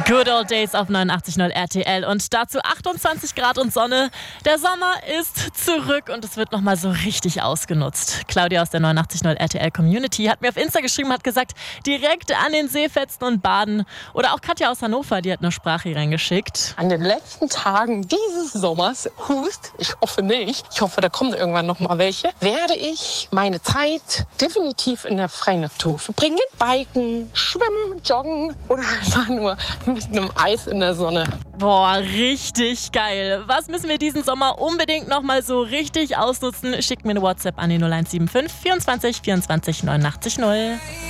Good Old Days auf 89.0 RTL und dazu 28 Grad und Sonne. Der Sommer ist zurück und es wird nochmal so richtig ausgenutzt. Claudia aus der 89.0 RTL Community hat mir auf Insta geschrieben, hat gesagt, direkt an den See fetzen und baden. Oder auch Katja aus Hannover, die hat eine Sprache reingeschickt. An den letzten Tagen dieses Sommers, ich hoffe nicht, ich hoffe, da kommen irgendwann noch mal welche, werde ich meine Zeit definitiv in der freien Natur verbringen. Biken, schwimmen, joggen oder einfach nur mit einem Eis in der Sonne. Boah, richtig geil. Was müssen wir diesen Sommer unbedingt nochmal so richtig ausnutzen? Schickt mir eine WhatsApp an die 0175 24 24 89 0.